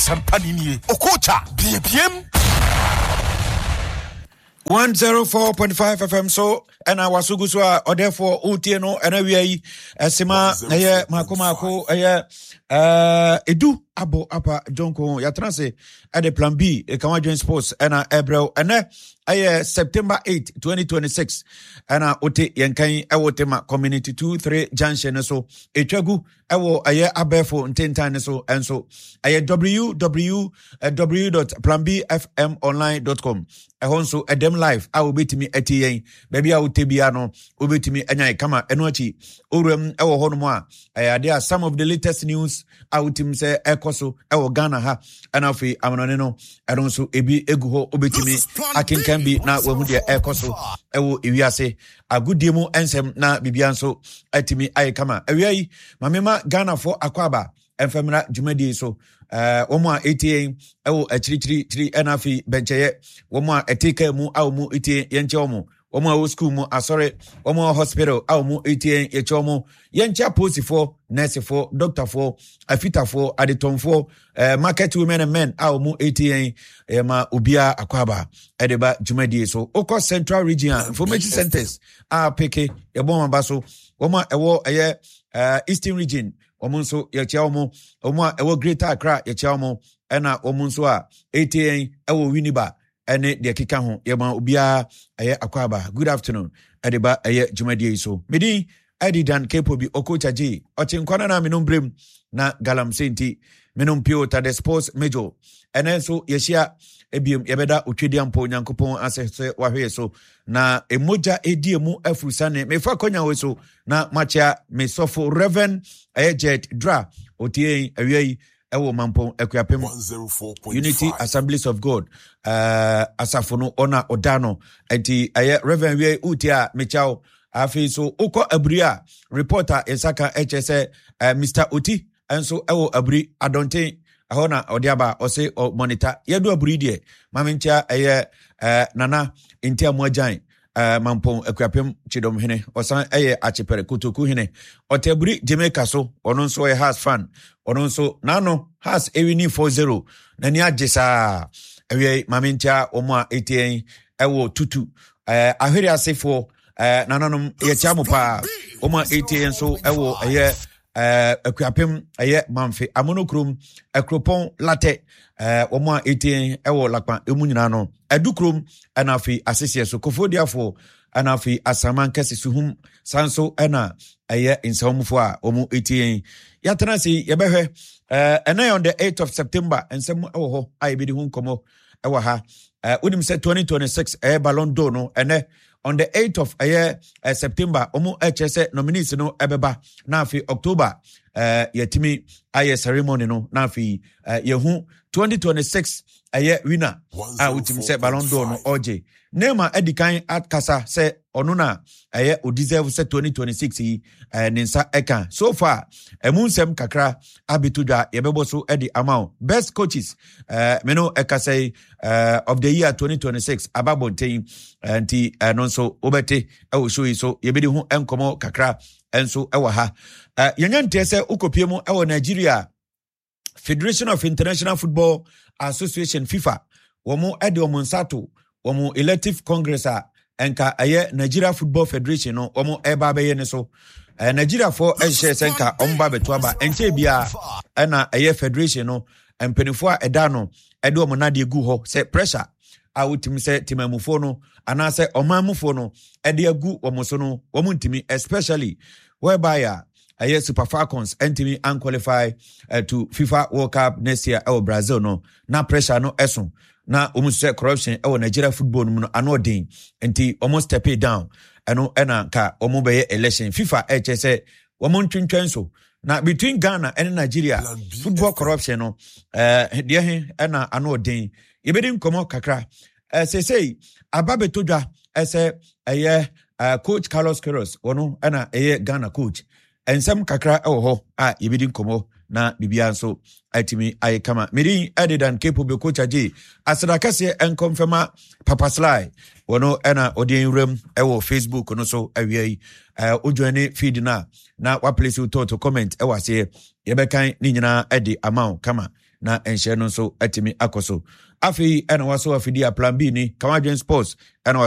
Asampanini Okocha BPM 104.5 FM so and I was so or therefore Utieno and we Sima Makomako Edu Abo Apa Jonko Yatranse at the Plan B Kamajan Sports and Ebro and September 8, 2026 and Ote Yankai Awotema Community 2-3 Junction so Echagu Awo Abefo 10 times so and so www.planbfmonline.com also a dem live I will be to me at baby I will tebiano will to me and kama enochi urem ewo honoma there are some of the latest news I will team say ekoso ewo Ghana ha and afi amanoneno and also ebi eguho obetimi akin can be na wehu de ekoso ewo ewiase agudemu ensem na bibianso atimi ay kama ewi mamema Ghana for akwaba enfemra jumadi so womo a etie ewo achirichiri enafi bencheye womo a eteka mu awmu etie yenche womo a school mu asore womo a hospital awmu etie yeche womo yenche post for nurse for doctor for afita for aditon for market women and men awmu etie ma ubia akwaba edeba jumadi so oko central region information centers peke yebon baso womo ewo eastern region omunso yeche omo ewo greater Accra yeche omo ena omunso a ATN ewo Winneba ene de keka ho yema obia akwaba. Good afternoon edeba jumadi so medi Edidan Kepobi Okocha J ochinkwana na minumbrem na galam senti minum pio ta the sports major ene so yeshia ebiem yebeda otwediampo nyankopon asese wahwe so na emoja ediemu afusane mefa konya we so na macha mesofo Reverend Jet Dra otie awiei ewo mampon ekuapem Unity Assemblies of God asafono ona odano enti Reverend we utia mechao afi so uko abria reporter Esaka HSA Mr. Oti enso ewo abri adonte ahona odiaba ose monitor yedu abri die mamencha nana intia moajan mampon ekuapem chidom hene osan achepere kutoku hene otebri Jamaica so ononso has fan ononso nano has ewini 40 nani agesa ewe mamencha omo etien ewo tutu ahwere asefo nananom yechamu pa omo etien so ewo ekuapem manfe amonokrom ekropon late omo etien ewo lakpan emunyina no edukrom anafi asese so kofodiafo anafi asaman kese suhum sanso ena insawmfo a omo etien yatanasi yebehwe on the 8th of September ensem ewo ho ayebedi hu nkomo ewo ha unim say 2026 Ballon d'Or no ene on the 8th of September omo HSA nominees no ebeba na afi October yetimi ceremony no na afi yehu 2026 winner utim say Ballon d'Or no oje Nema edikan atkasa say onuna o deserve say 2026 ninsa eka so far emunsem kakra abitudwa yebebo so edi amount best coaches meno eka say of the year 2026 ababonten anti nonso obete e show so yebedi hu enkomo kakra enso ewa ha yanyante say ukopiem e Nigeria Federation of International Football Association FIFA womo edi omonsato womo elective congress enka Nigeria Football Federation no womo eba beye ne so Nigeria for senka omba betuaba enche bia na federation no empenifo eda no ede omo na de gu ho say pressure awutim say timamufo no ana say omamufo no ede agu womo so no womo ntimi especially whereby Super Falcons entimi unqualify to FIFA World Cup next year Brazil no na pressure no eson na almost corruption Nigeria football no anodin enti almost step it down ena ka be election FIFA HSA twintwen so na between Ghana and Nigeria football corruption no de ena anodin yebedi komo kakra say ababetodwa coach Carlos Queiroz wono ena Ghana coach ensem kakra ho yebedi komo na bibia so atimi ayekama meri Edidan Kepobi Okocha J asadakase enkonfema Papa Sly wono ena odienrem ewo Facebook no so awiei ojoane feed na wa place to comment ewase yebekan ni nyina edi amount kama na enhye no so atimi akoso afei ena waso afidi a plan B ni Kamadwen Sports ena